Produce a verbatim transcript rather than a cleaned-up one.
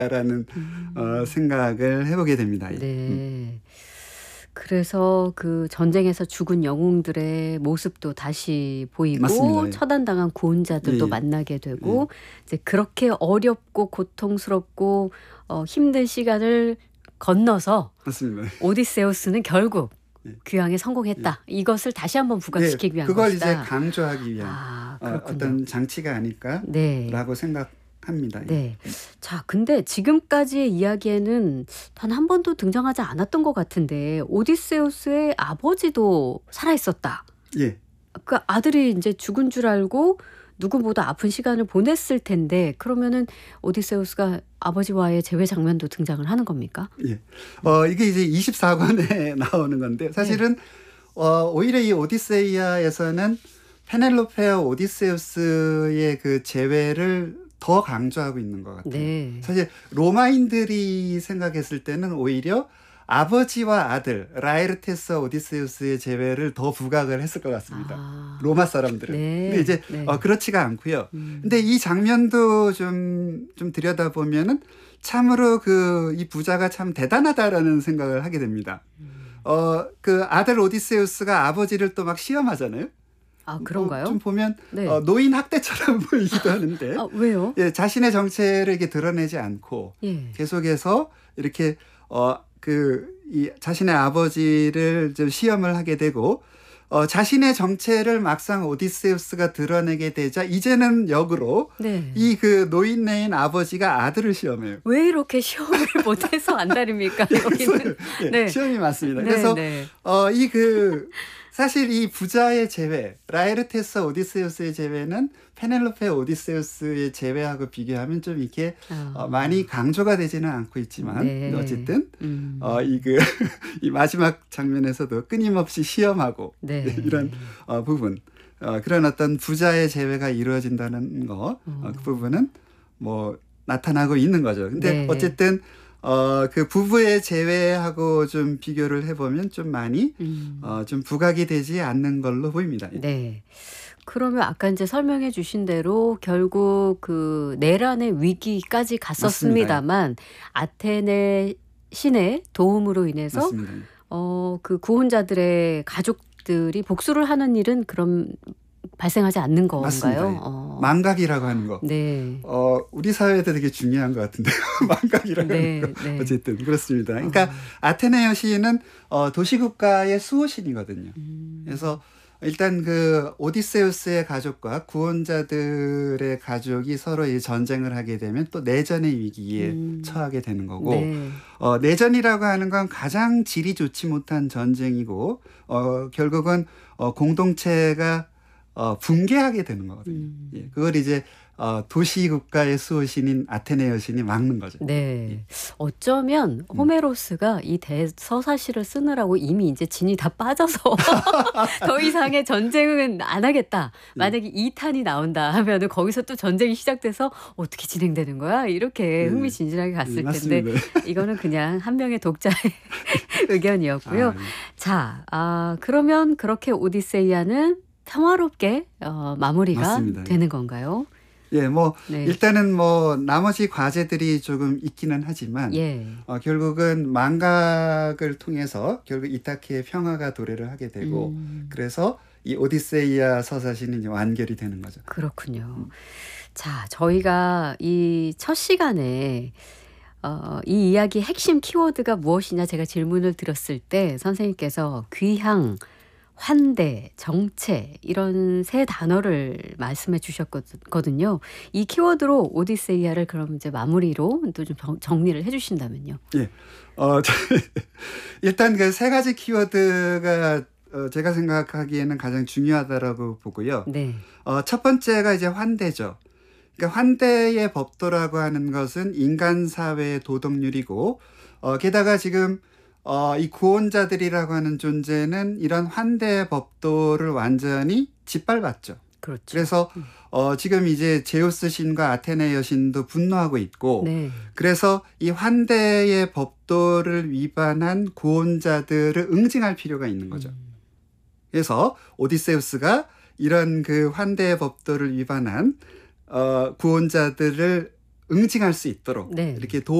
라는 음. 어, 생각을 해보게 됩니다. 예. 음. 네. 그래서 그 전쟁에서 죽은 영웅들의 모습도 다시 보이고 맞습니다. 예. 처단당한 구원자들도 예, 예. 만나게 되고 이제 그렇게 어렵고 고통스럽고 어, 힘든 시간을 건너서 맞습니다. 오디세우스는 결국 예. 귀향에 성공했다. 이것을 다시 한번 부각시키기 위한 그걸 것이다. 이제 강조하기 위한 아, 어, 그렇군요. 어떤 장치가 네. 아닐까라고 생각합니다. 예. 네. 자, 근데 지금까지의 이야기에는 단 한 번도 등장하지 않았던 것 같은데 오디세우스의 아버지도 살아있었다. 예. 그 아들이 이제 죽은 줄 알고 누구보다 아픈 시간을 보냈을 텐데 그러면은 오디세우스가 아버지와의 재회 장면도 등장을 하는 겁니까? 예. 어, 이게 이제 이십사 권에 나오는 건데 사실은 네. 어, 오히려 이 오디세이아에서는 페넬로페와 오디세우스의 그 재회를 더 강조하고 있는 것 같아요. 네. 사실 로마인들이 생각했을 때는 오히려 아버지와 아들 라에르테스와 오디세우스의 재회를 더 부각을 했을 것 같습니다. 아. 로마 사람들은. 네. 근데 이제 네. 어, 그렇지가 않고요. 음. 근데 이 장면도 좀, 좀 들여다보면은 참으로 그 이 부자가 참 대단하다라는 생각을 하게 됩니다. 음. 어, 그 아들 오디세우스가 아버지를 또 막 시험하잖아요. 아, 그런가요? 어, 좀 보면 네. 어, 노인 학대처럼 보이기도 하는데 아, 왜요? 예, 자신의 정체를 이렇게 드러내지 않고 예. 계속해서 이렇게 어, 그 이 자신의 아버지를 좀 시험을 하게 되고 어, 자신의 정체를 막상 오디세우스가 드러내게 되자 이제는 역으로 네. 이 그 노인네인 아버지가 아들을 시험해요. 왜 이렇게 시험을 못해서 안달입니까? 여기는. 예, 네. 시험이 많습니다. 네, 그래서 네. 어, 이 그 사실 이 부자의 재회, 라에르테스와 오디세우스의 재회는 페넬로페 오디세우스의 재회하고 비교하면 좀 이렇게 아. 어, 많이 강조가 되지는 않고 있지만 네. 어쨌든 음. 어, 이 그 이 마지막 장면에서도 끊임없이 시험하고 네. 이런 어, 부분 어, 그런 어떤 부자의 재회가 이루어진다는 거 어, 그 부분은 뭐 나타나고 있는 거죠. 근데 네. 어쨌든 어, 그 부부의 재회하고 좀 비교를 해보면 좀 많이 음. 어, 좀 부각이 되지 않는 걸로 보입니다. 네. 그러면 아까 이제 설명해 주신 대로 결국 그 내란의 위기까지 갔었습니다만 아테네 신의 도움으로 인해서 맞습니다. 어, 그 구원자들의 가족들이 복수를 하는 일은 그럼 발생하지 않는 건가요? 맞습니다. 예. 어. 망각이라고 하는 거. 네. 어, 우리 사회에도 되게 중요한 것 같은데요. 망각이라고 네, 하는 거. 네. 어쨌든 그렇습니다. 그러니까 어. 아테네 여신은 어, 도시국가의 수호신이거든요. 음. 그래서 일단 그 오디세우스의 가족과 구원자들의 가족이 서로 이 전쟁을 하게 되면 또 내전의 위기에 음. 처하게 되는 거고 네. 어, 내전이라고 하는 건 가장 질이 좋지 못한 전쟁이고 어, 결국은 어, 공동체가 어, 붕괴하게 되는 거거든요. 음. 예, 그걸 이제 어, 도시국가의 수호신인 아테네 여신이 막는 거죠. 네. 어쩌면 호메로스가 이 대서사시를 쓰느라고 이미 이제 진이 다 빠져서 더 이상의 전쟁은 안 하겠다. 만약에 이 탄이 나온다 하면은 거기서 또 전쟁이 시작돼서 어떻게 진행되는 거야? 이렇게 흥미진진하게 갔을 예, 텐데 맞습니다. 이거는 그냥 한 명의 독자의 의견이었고요. 아, 예. 자, 아, 그러면 그렇게 오디세이아는 평화롭게 어, 마무리가 맞습니다. 되는 건가요? 예, 뭐 네. 일단은 뭐 나머지 과제들이 조금 있기는 하지만 예. 어, 결국은 망각을 통해서 결국 이타키의 평화가 도래를 하게 되고 음. 그래서 이 오디세이아 서사시는 이제 완결이 되는 거죠. 그렇군요. 자, 저희가 이 첫 시간에 어, 이 이야기의 핵심 키워드가 무엇이냐 제가 질문을 드렸을 때 선생님께서 귀향, 환대, 정체 이런 세 단어를 말씀해 주셨거든요. 이 키워드로 오디세이아를 그럼 이제 마무리로 또 좀 정리를 해 주신다면요. 예. 어, 저, 일단 그 세 가지 키워드가 어, 제가 생각하기에는 가장 중요하다라고 보고요. 네. 어, 첫 번째가 이제 환대죠. 그러니까 환대의 법도라고 하는 것은 인간 사회의 도덕률이고 어, 게다가 지금 어, 이 구원자들이라고 하는 존재는 이런 환대의 법도를 완전히 짓밟았죠. 그렇죠. 그래서 어, 지금 이제 제우스 신과 아테네 여신도 분노하고 있고 네. 그래서 이 환대의 법도를 위반한 구원자들을 응징할 필요가 있는 거죠. 음. 그래서 오디세우스가 이런 그 환대의 법도를 위반한 어, 구원자들을 응징할 수 있도록 네. 이렇게